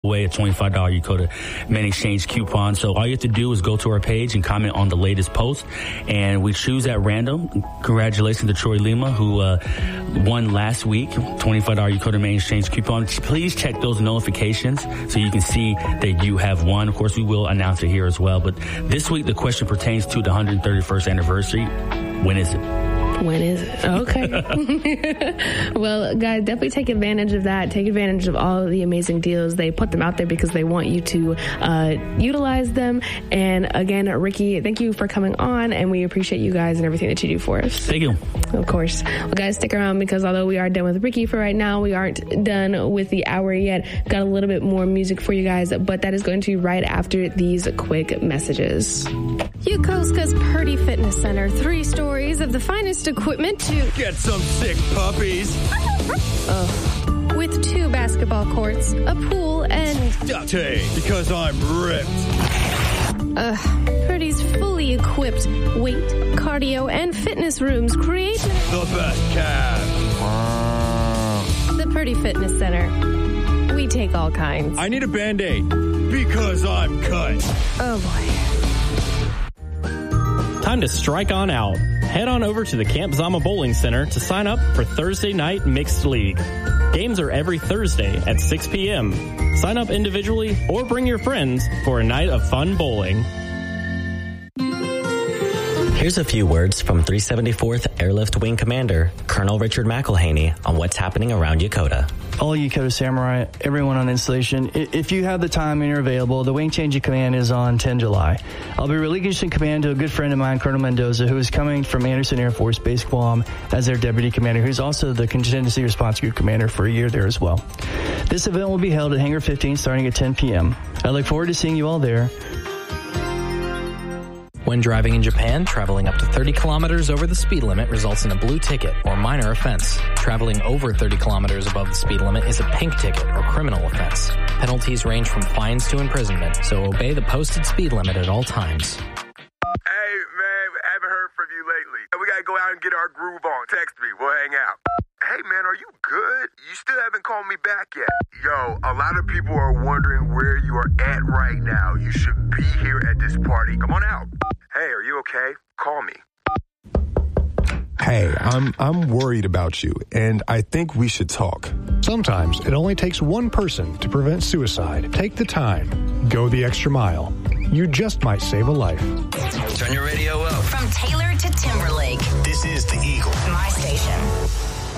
away a $25 Yokota Men Exchange coupon. So all you have to do is go to our page and comment on the latest post, and we choose at random. Congratulations to Troy Lima, who won last week, $25 Yokota Men Exchange coupon. Please check those notifications so you can see that you have won. Of course, we will announce it here as well. But this week, the question pertains to the 131st anniversary. When is it? When is it? Okay. Well, guys, definitely take advantage of that. Take advantage of all of the amazing deals. They put them out there because they want you to utilize them. And again, Ricky, thank you for coming on, and we appreciate you guys and everything that you do for us. Thank you. Of course. Well, guys, stick around, because although we are done with Ricky for right now, we aren't done with the hour yet. Got a little bit more music for you guys, but that is going to be right after these quick messages. Yokosuka's Purdy Fitness Center. 3 stories of the finest equipment to get some sick puppies. With 2 basketball courts, a pool, and because I'm ripped. Purdy's fully equipped weight, cardio, and fitness rooms create the best calves. The Purdy Fitness Center. We take all kinds. I need a Band-Aid because I'm cut. Oh boy. Time to strike on out. Head on over to the Camp Zama Bowling Center to sign up for Thursday Night Mixed League. Games are every Thursday at 6 p.m. Sign up individually or bring your friends for a night of fun bowling. Here's a few words from 374th Airlift Wing Commander Colonel Richard McElhaney on what's happening around Yokota. All Yokota Samurai, everyone on installation, if you have the time and you're available, the wing change of command is on 10 July. I'll be relinquishing command to a good friend of mine, Colonel Mendoza, who is coming from Anderson Air Force Base, Guam, as their deputy commander, who's also the contingency response group commander for a year there as well. This event will be held at Hangar 15 starting at 10 p.m. I look forward to seeing you all there. When driving in Japan, traveling up to 30 kilometers over the speed limit results in a blue ticket or minor offense. Traveling over 30 kilometers above the speed limit is a pink ticket or criminal offense. Penalties range from fines to imprisonment, so obey the posted speed limit at all times. Hey, man, I haven't heard from you lately. We gotta go out and get our groove on. Text me. We'll hang out. Hey, man, are you good? You still haven't called me back yet. Yo, a lot of people are wondering where you are at right now. You should be here at this party. Come on out. Hey, are you okay? Call me. Hey, I'm worried about you, and I think we should talk. Sometimes it only takes one person to prevent suicide. Take the time. Go the extra mile. You just might save a life. Turn your radio up. From Taylor to Timberlake. This is The Eagle. My station.